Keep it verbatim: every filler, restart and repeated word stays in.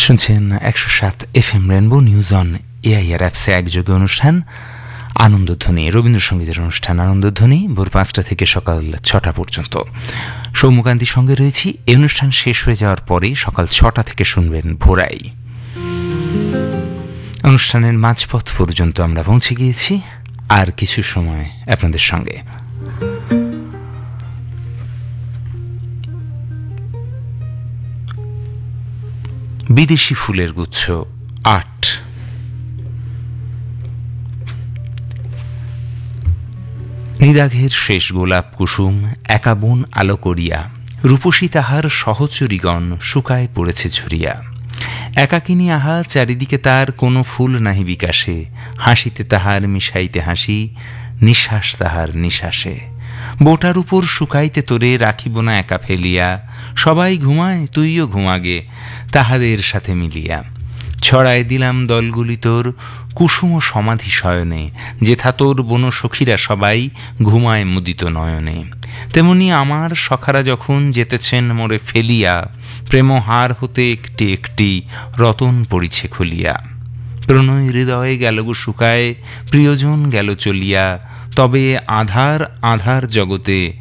শুনছেন একশো সাত F M rainbow news on AIR অ্যাপসে একযোগে অনুষ্ঠান আনন্দধ্বনি, রবীন্দ্রসঙ্গীতের অনুষ্ঠান আনন্দধ্বনি ভোর পাঁচটা থেকে সকাল ছটা পর্যন্ত। সৌম্যকান্তির সঙ্গে রয়েছি। এই অনুষ্ঠান শেষ হয়ে যাওয়ার পরে সকাল ছটা থেকে শুনবেন ভোরাই। অনুষ্ঠানের মাঝপথ পর্যন্ত আমরা পৌঁছে গিয়েছি, আর কিছু সময় আপনাদের সঙ্গে। বিদেশি ফুলের গুচ্ছ আট। নিদাঘের শেষ গোলাপ কুসুম একা বন আলো করিয়া, রূপসী তাহার সহচরীগণ শুকায় পড়েছে ঝরিয়া। একাকিনী আহা চারিদিকে তার কোনো ফুল নাহি বিকাশে, হাসিতে তাহার মিশাইতে হাসি, নিঃশ্বাস তাহার নিঃশ্বাসে। বোটার উপর শুকাইতে তোরে রাখিব না একা ফেলিয়া, সবাই ঘুমায় তুইও ঘুমাগে তাহাদের সাথে মিলিয়া। ছড়ায় দিলাম দলগুলি তোর কুসুম সমাধি শয়নে, যেথা তোর বনসখীরা সবাই ঘুমায় মুদিত নয়নে। তেমনি আমার সখারা যখন যেতেছেন মোরে ফেলিয়া, প্রেমহার হতে একটি একটি রতন পড়িছে খুলিয়া। প্রণয় হৃদয়ে গেল গো শুকায়, প্রিয়জন গেল চলিয়া, তবে আধার আধার জগতে